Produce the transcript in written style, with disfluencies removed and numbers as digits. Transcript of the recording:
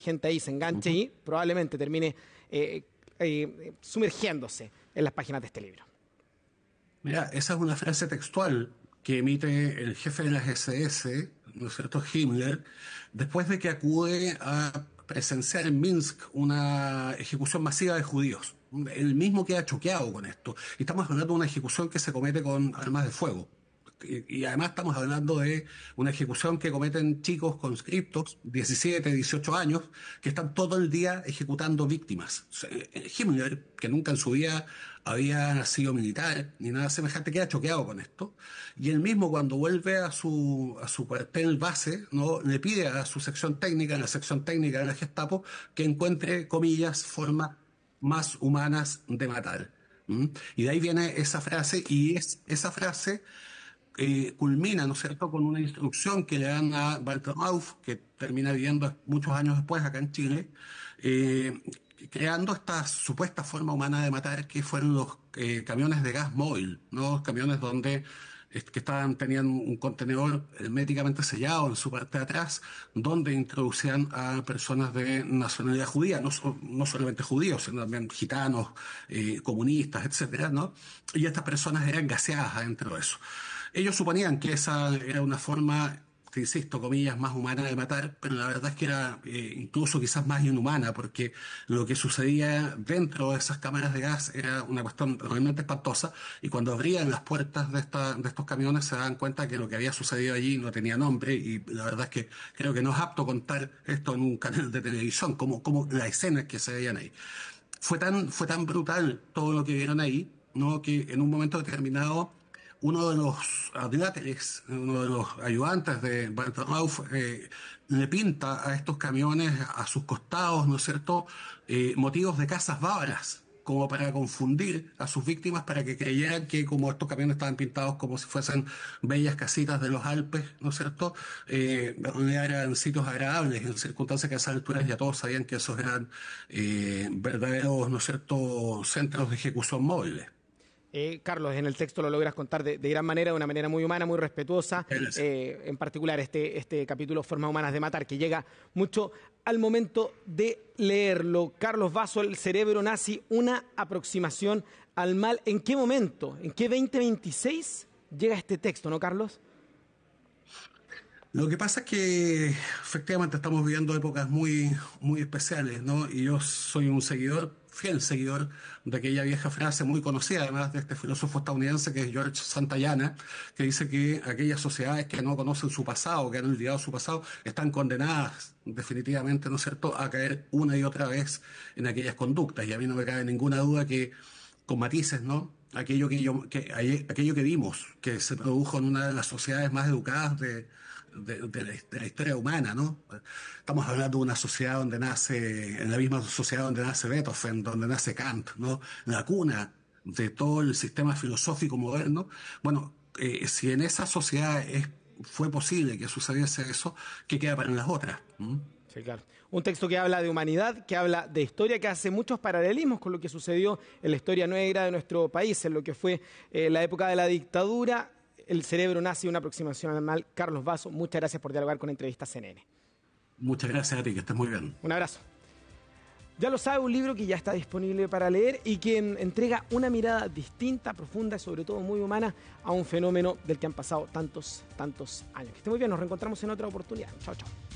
gente ahí se enganche y probablemente termine sumergiéndose en las páginas de este libro. Mira, esa es una frase textual que emite el jefe de las SS, ¿no es cierto?, Himmler, después de que acude a presenciar en Minsk una ejecución masiva de judíos. Él mismo queda choqueado con esto. Y estamos hablando de una ejecución que se comete con armas de fuego. Y además estamos hablando de una ejecución que cometen chicos conscriptos, 17, 18 años, que están todo el día ejecutando víctimas. O sea, Himmler, que nunca en su vida había sido militar ni nada semejante, queda choqueado con esto. Y él mismo, cuando vuelve a su cuartel base, ¿no?, le pide a su sección técnica, en la sección técnica de la Gestapo, que encuentre, comillas, formas más humanas de matar. ¿Mm? Y de ahí viene esa frase, y esa frase culmina, ¿no es cierto?, con una instrucción que le dan a Walter Mauff, que termina viviendo muchos años después acá en Chile, eh, creando esta supuesta forma humana de matar, que fueron los camiones de gas móvil, ¿no? Camiones donde tenían un contenedor herméticamente sellado en su parte de atrás, donde introducían a personas de nacionalidad judía, no solamente judíos, sino también gitanos, comunistas, etcétera, ¿no? Y estas personas eran gaseadas adentro de eso. Ellos suponían que esa era una forma, te insisto, comillas, más humana de matar, pero la verdad es que era incluso quizás más inhumana, porque lo que sucedía dentro de esas cámaras de gas era una cuestión realmente espantosa, y cuando abrían las puertas de estos camiones se daban cuenta que lo que había sucedido allí no tenía nombre, y la verdad es que creo que no es apto contar esto en un canal de televisión, como las escenas que se veían ahí. Fue tan brutal todo lo que vieron ahí, ¿no?, que en un momento determinado uno de los adláteres, uno de los ayudantes de Bartolomeu, le pinta a estos camiones, a sus costados, ¿no es cierto?, motivos de casas bárbaras, como para confundir a sus víctimas, para que creyeran que como estos camiones estaban pintados como si fuesen bellas casitas de los Alpes, ¿no es cierto?, eran sitios agradables, en circunstancias que a esas alturas ya todos sabían que esos eran verdaderos, ¿no es cierto?, centros de ejecución móviles. Carlos, en el texto lo logras contar de gran manera, de una manera muy humana, muy respetuosa, Gracias. en particular este capítulo Formas Humanas de Matar, que llega mucho al momento de leerlo. Carlos Basso, El cerebro nazi, una aproximación al mal. ¿En qué momento, en qué 2026 llega este texto, no, Carlos? Lo que pasa es que efectivamente estamos viviendo épocas muy especiales, ¿no? Y yo soy un seguidor, fiel seguidor, de aquella vieja frase muy conocida, además de este filósofo estadounidense que es George Santayana, que dice que aquellas sociedades que no conocen su pasado, que han olvidado su pasado, están condenadas definitivamente, ¿no es cierto?, a caer una y otra vez en aquellas conductas. Y a mí no me cabe ninguna duda que, con matices, ¿no?, aquello que vimos, que se produjo en una de las sociedades más educadas de la historia humana, ¿no? Estamos hablando de una sociedad donde nace, en la misma sociedad donde nace Beethoven, donde nace Kant, ¿no?, la cuna de todo el sistema filosófico moderno. Bueno, si en esa sociedad fue posible que sucediese eso, ¿qué queda para las otras? ¿Mm? Sí, claro. Un texto que habla de humanidad, que habla de historia, que hace muchos paralelismos con lo que sucedió en la historia negra de nuestro país, en lo que fue la época de la dictadura. El cerebro nace, una aproximación al mal. Carlos Basso, muchas gracias por dialogar con Entrevistas CNN. Muchas gracias a ti, que estés muy bien. Un abrazo. Ya lo sabe, un libro que ya está disponible para leer y que entrega una mirada distinta, profunda y sobre todo muy humana a un fenómeno del que han pasado tantos años. Que esté muy bien, nos reencontramos en otra oportunidad. Chao, chao.